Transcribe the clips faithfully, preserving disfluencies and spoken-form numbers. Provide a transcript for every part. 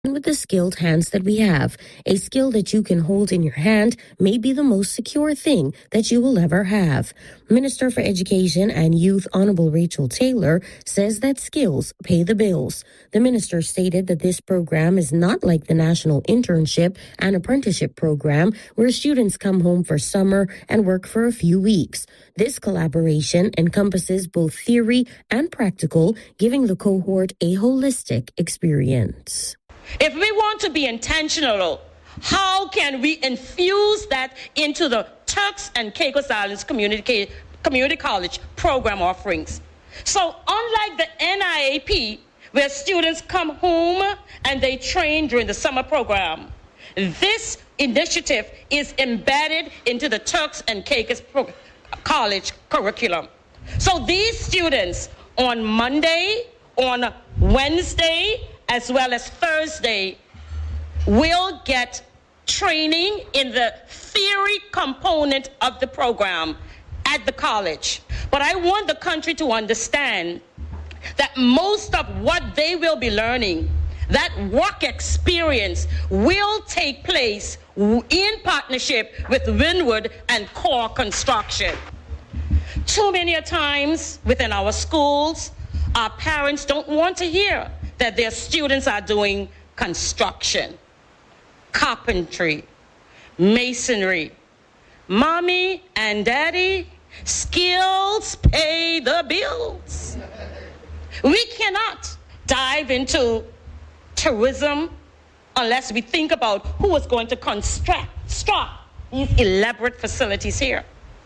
with the skilled hands that we have. A skill that you can hold in your hand may be the most secure thing that you will ever have. Minister for Education and Youth Honorable Rachel Taylor says that skills pay the bills. The minister stated that this program is not like the National Internship and Apprenticeship Program, where students come home for summer and work for a few weeks. This collaboration encompasses both theory and practical, giving the cohort a holistic experience. If we want to be intentional, how can we infuse that into the Turks and Caicos Islands Community, Community College program offerings? So unlike the N I A P, where students come home and they train during the summer program, this initiative is embedded into the Turks and Caicos Pro- College curriculum. So these students on Monday, on Wednesday, as well as Thursday, will get training in the theory component of the program at the college. But I want the country to understand that most of what they will be learning, that work experience, will take place in partnership with Windward and Core Construction. Too many times within our schools, our parents don't want to hear that their students are doing construction, carpentry, masonry. Mommy and daddy, skills pay the bills. We cannot dive into tourism unless we think about who is going to construct these elaborate facilities here.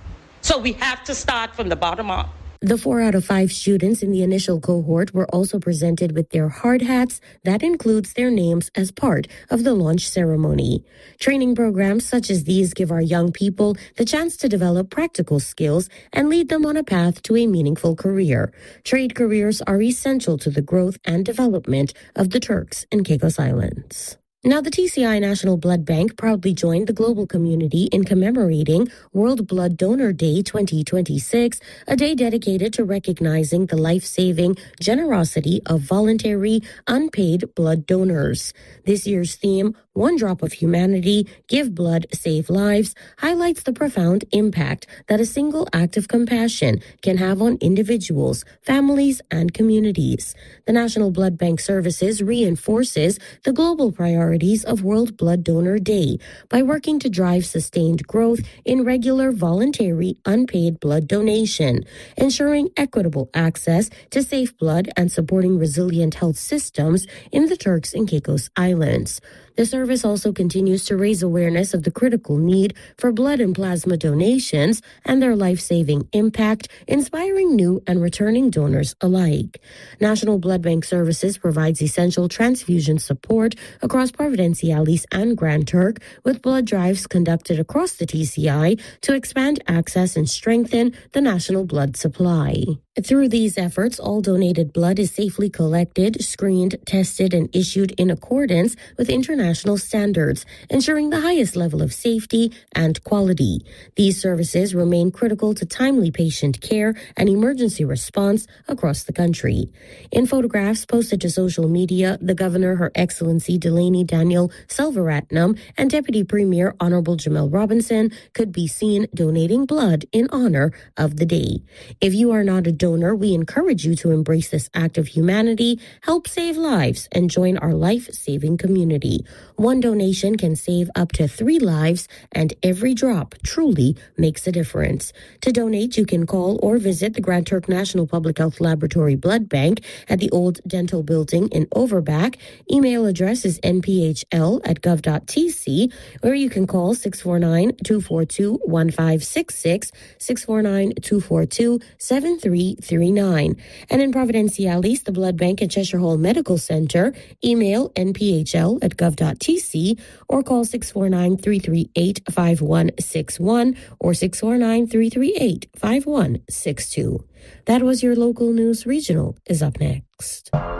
So we have to start from the bottom up. The four out of five students in the initial cohort were also presented with their hard hats that includes their names as part of the launch ceremony. Training programs such as these give our young people the chance to develop practical skills and lead them on a path to a meaningful career. Trade careers are essential to the growth and development of the Turks and Caicos Islands. Now, the T C I National Blood Bank proudly joined the global community in commemorating World Blood Donor Day twenty twenty-six, a day dedicated to recognizing the life-saving generosity of voluntary, unpaid blood donors. This year's theme, One Drop of Humanity, Give Blood, Save Lives, highlights the profound impact that a single act of compassion can have on individuals, families, and communities. The National Blood Bank Services reinforces the global priority of World Blood Donor Day by working to drive sustained growth in regular voluntary unpaid blood donation, ensuring equitable access to safe blood and supporting resilient health systems in the Turks and Caicos Islands. The service also continues to raise awareness of the critical need for blood and plasma donations and their life-saving impact, inspiring new and returning donors alike. National Blood Bank Services provides essential transfusion support across Providenciales and Grand Turk, with blood drives conducted across the T C I to expand access and strengthen the national blood supply. Through these efforts, all donated blood is safely collected, screened, tested, and issued in accordance with international standards, ensuring the highest level of safety and quality. These services remain critical to timely patient care and emergency response across the country. In photographs posted to social media, the Governor, Her Excellency Delaney Daniel Selvaratnam, and Deputy Premier Honorable Jamel Robinson could be seen donating blood in honor of the day. If you are not a donor, we encourage you to embrace this act of humanity, help save lives, and join our life-saving community. One donation can save up to three lives, and every drop truly makes a difference. To donate, you can call or visit the Grand Turk National Public Health Laboratory Blood Bank at the Old Dental Building in Overback. Email address is n p h l at gov dot t c, or you can call six four nine, two four two, one five six six, six four nine, two four two, seven three three nine. And in Providenciales, the Blood Bank at Cheshire Hall Medical Center, email n p h l at gov dot t c or call six four nine, three three eight, five one six one or six four nine, three three eight, five one six two. That was your local news. Regional is up next.